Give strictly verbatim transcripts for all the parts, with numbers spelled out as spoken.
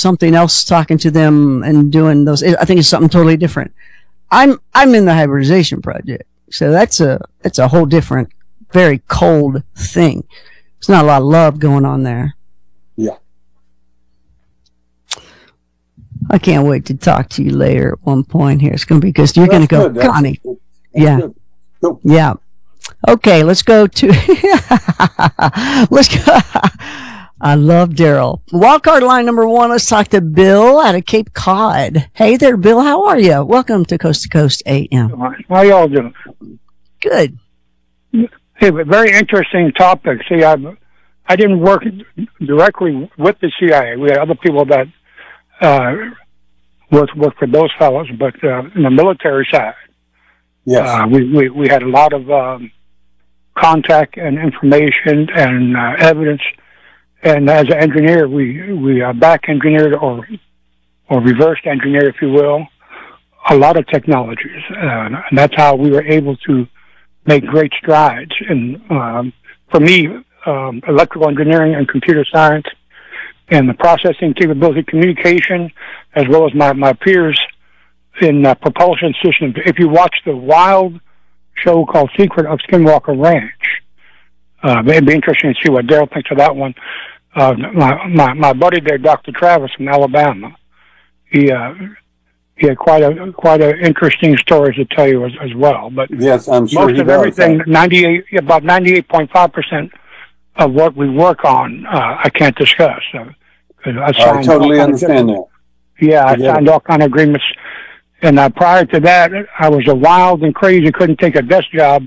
something else talking to them and doing those. I think it's something totally different. I'm I'm in the hybridization project, so that's a it's a whole different, very cold thing. There's not a lot of love going on there. Yeah. I can't wait to talk to you later at one point here. It's going to be because you're going to go, good. Connie. That's yeah. Cool. Yeah. Okay, let's go to let's go. I love Daryl. Wildcard line number one. Let's talk to Bill out of Cape Cod. Hey there, Bill. How are you? Welcome to Coast to Coast A M. How y'all doing? Good. Hey, but very interesting topic. See, I I didn't work directly with the C I A. We had other people that uh, worked worked for those fellows, but uh, in the military side, yes, uh, we, we we had a lot of um, contact and information and uh, evidence. And as an engineer, we we uh, back engineered or or reversed engineered, if you will, a lot of technologies, uh, and that's how we were able to make great strides. And um, for me, um, electrical engineering and computer science, and the processing capability, communication, as well as my my peers in uh, propulsion systems. If you watch the wild show called Secret of Skinwalker Ranch, uh, it'd be interesting to see what Daryl thinks of that one. Uh, my, my, my buddy there, Doctor Travis from Alabama, he, uh, he had quite a, quite a interesting stories to tell you as, as well. But yes, I'm sure most he of does. everything, ninety-eight, about ninety-eight point five percent of what we work on, uh, I can't discuss. Uh, I, I totally understand that. Yeah, I, I signed all kind of agreements. And uh, prior to that, I was a wild and crazy, couldn't take a desk job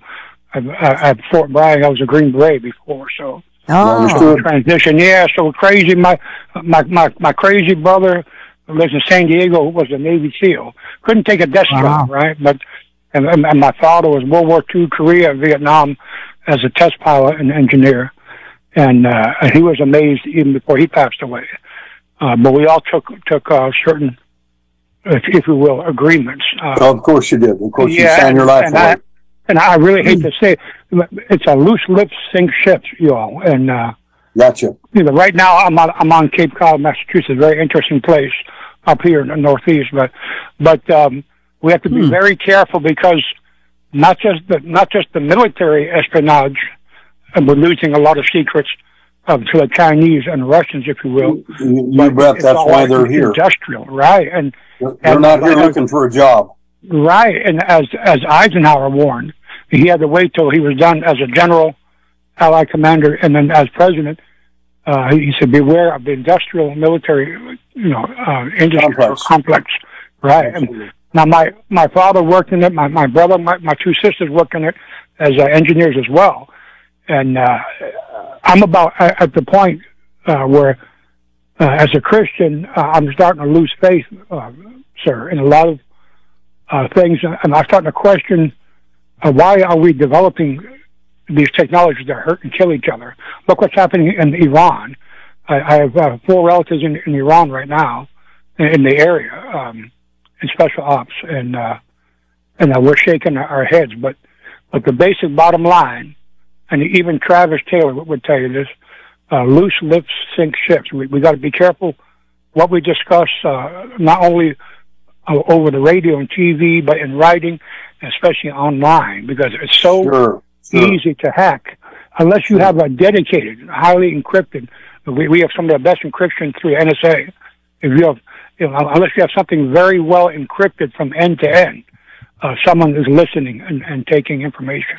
at Fort Bragg. I was a Green Beret before, so. Oh, Transition, yeah. So crazy. My my my my crazy brother who lives in San Diego was a Navy SEAL. Couldn't take a desk wow. job, right? But and, and my father was World War Two, Korea, Vietnam, as a test pilot and engineer, and uh, he was amazed even before he passed away. Uh, but we all took took uh, certain, if, if you will, agreements. Uh, oh, of course you did. Of course yeah, you signed your life and away. I, and I really hate to say it, it's a loose lips sink ships, you all. And uh, gotcha. You know, right now I'm on, I'm on Cape Cod, Massachusetts, a very interesting place up here in the Northeast. But but um, we have to be hmm. very careful because not just the not just the military espionage, and we're losing a lot of secrets um, to the Chinese and Russians, if you will. You, you bet. That's why they're here. Industrial, right? And they're and, not here uh, looking for a job. Right, and as as Eisenhower warned, he had to wait till he was done as a general, Allied commander, and then as president. Uh, he said, "Beware of the industrial military, you know, uh, industry complex. complex." Right. And now, my my father worked in it. My my brother, my my two sisters worked in it as uh, engineers as well. And uh, I'm about at the point uh, where, uh, as a Christian, uh, I'm starting to lose faith, uh, sir, in a lot of uh, things, and I'm starting to question uh, why are we developing these technologies that hurt and kill each other. Look what's happening in Iran. I, I have uh, four relatives in, in Iran right now, in, in the area, um, in special ops, and uh, and uh, we're shaking our heads. But but the basic bottom line, and even Travis Taylor would tell you this: uh, loose lips sink ships. We we got to be careful what we discuss, uh, not only uh, over the radio and T V, but in writing, especially online, because it's so. Sure. Sure. Easy to hack, unless you have a dedicated, highly encrypted. We we have some of the best encryption through N S A. If you have, you know, unless you have something very well encrypted from end to end, uh, someone is listening and, and taking information.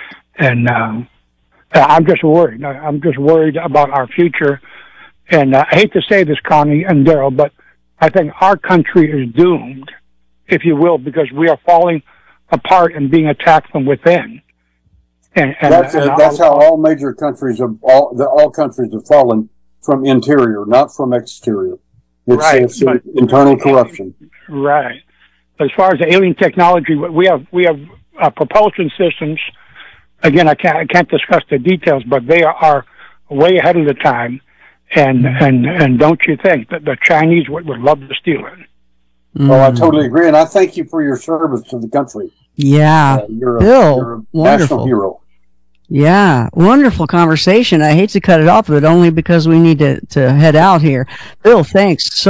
And um, I'm just worried. I'm just worried about our future. And uh, I hate to say this, Connie and Daryl, but I think our country is doomed, if you will, because we are falling apart and being attacked from within. And, and, that's and uh, that's how all major countries have all the all countries have fallen from interior, not from exterior. It's, right, it's but, internal corruption. Right. But as far as the alien technology, we have we have uh, propulsion systems. Again, I can't I can't discuss the details, but they are way ahead of the time. And mm-hmm. and and don't you think that the Chinese would, would love to steal it? Mm-hmm. Oh, I totally agree, and I thank you for your service to the country. Yeah, uh, you're a, Bill, you're a wonderful national hero. Yeah, wonderful conversation. I hate to cut it off, but only because we need to, to head out here. Bill, thanks so